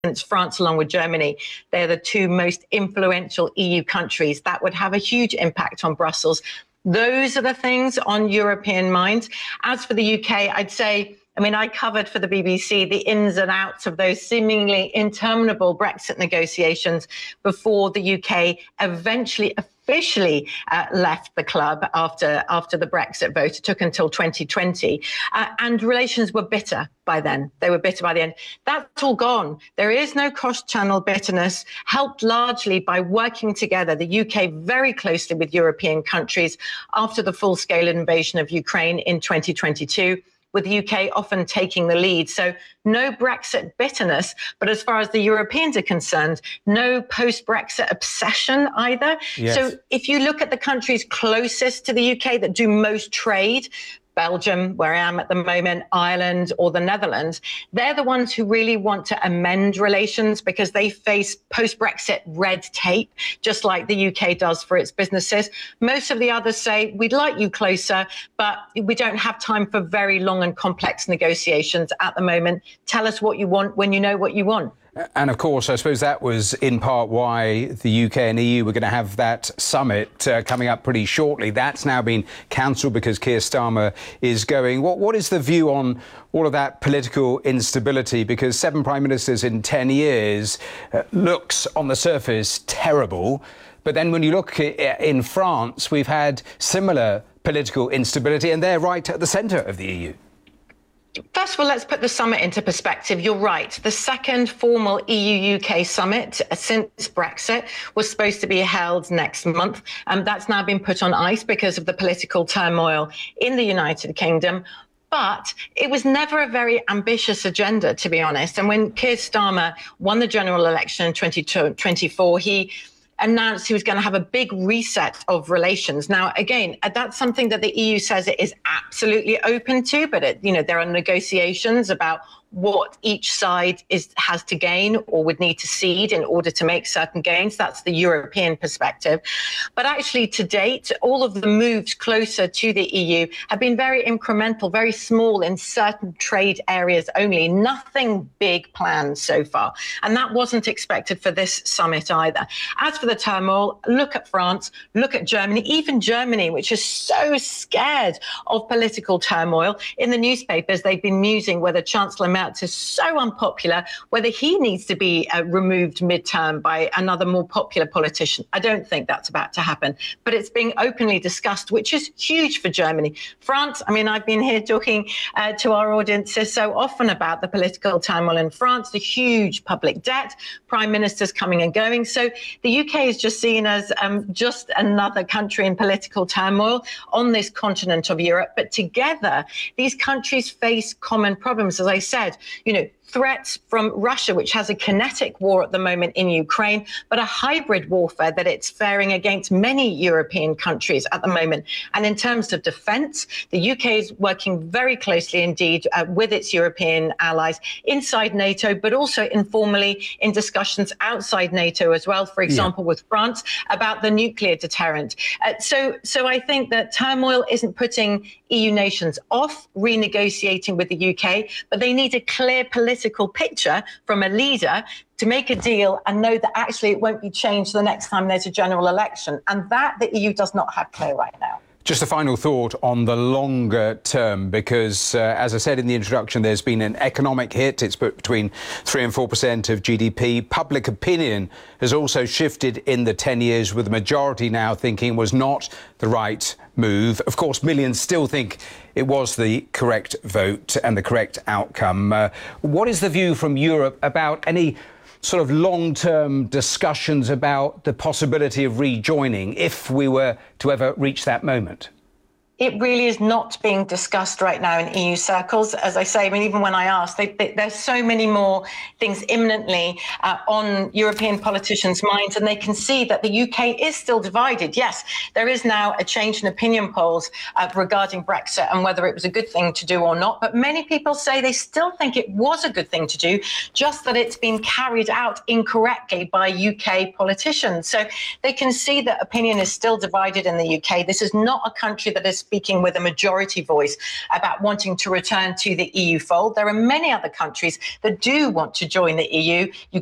France, along with Germany, they're the two most influential EU countries. That would have a huge impact on Brussels. Those are the things on European minds. As for the UK, I'd say, I covered for the BBC the ins and outs of those seemingly interminable Brexit negotiations before the UK eventually officially left the club after the Brexit vote. It took until 2020. And relations were bitter by then. They were bitter by the end. That's all gone. There is no cross-channel bitterness, helped largely by working together, the UK very closely with European countries after the full-scale invasion of Ukraine in 2022. With the UK often taking the lead. So no Brexit bitterness, but as far as the Europeans are concerned, no post-Brexit obsession either. Yes. So if you look at the countries closest to the UK that do most trade, Belgium, where I am at the moment, Ireland or the Netherlands, they're the ones who really want to amend relations because they face post-Brexit red tape, just like the UK does for its businesses. Most of the others say, we'd like you closer, but we don't have time for very long and complex negotiations at the moment. Tell us what you want when you know what you want. And of course, I suppose that was in part why the UK and EU were going to have that summit coming up pretty shortly. That's now been cancelled because Keir Starmer is going. What is the view on all of that political instability? Because 7 prime ministers in 10 years looks on the surface terrible. But then when you look in France, we've had similar political instability and they're right at the centre of the EU. First of all, let's put the summit into perspective. You're right. The second formal EU-UK summit since Brexit was supposed to be held next month. That's now been put on ice because of the political turmoil in the United Kingdom. But it was never a very ambitious agenda, to be honest. And when Keir Starmer won the general election in 2024, he announced he was going to have a big reset of relations. Now, again, that's something that the EU says it is absolutely open to, but there are negotiations about what each side has to gain or would need to cede in order to make certain gains. That's the European perspective. But actually, to date, all of the moves closer to the EU have been very incremental, very small in certain trade areas only. Nothing big planned so far. And that wasn't expected for this summit either. As for the turmoil, look at France, look at Germany, even Germany, which is so scared of political turmoil. In the newspapers, they've been musing whether Chancellor Merkel is so unpopular, whether he needs to be removed midterm by another more popular politician. I don't think that's about to happen, but it's being openly discussed, which is huge for Germany. France, I've been here talking to our audiences so often about the political turmoil in France, the huge public debt, prime ministers coming and going. So the UK is just seen as just another country in political turmoil on this continent of Europe. But together, these countries face common problems, as I said. Threats from Russia, which has a kinetic war at the moment in Ukraine, but a hybrid warfare that it's faring against many European countries at the moment. And in terms of defence, the UK is working very closely indeed with its European allies inside NATO, but also informally in discussions outside NATO as well, for example, with France about the nuclear deterrent. So I think that turmoil isn't putting EU nations off renegotiating with the UK, but they need a clear political picture from a leader to make a deal and know that actually it won't be changed the next time there's a general election. And that the EU does not have clear right now. Just a final thought on the longer term, because as I said in the introduction, there's been an economic hit. It's between 3 and 4% of GDP. Public opinion has also shifted in the 10 years, with the majority now thinking it was not the right move. Of course, millions still think it was the correct vote and the correct outcome. What is the view from Europe about any sort of long-term discussions about the possibility of rejoining if we were to ever reach that moment? It really is not being discussed right now in EU circles. As I say, even when I ask, there's so many more things imminently on European politicians' minds, and they can see that the UK is still divided. Yes, there is now a change in opinion polls regarding Brexit and whether it was a good thing to do or not. But many people say they still think it was a good thing to do, just that it's been carried out incorrectly by UK politicians. So they can see that opinion is still divided in the UK. This is not a country that is speaking with a majority voice about wanting to return to the EU fold. There are many other countries that do want to join the EU. You